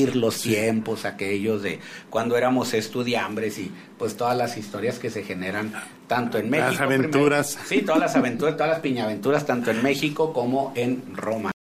revivir los tiempos aquellos de cuando éramos estudiambres y pues todas las historias que se generan tanto en México. Las aventuras. Todas las aventuras, todas las piñaventuras, tanto en México como en Roma.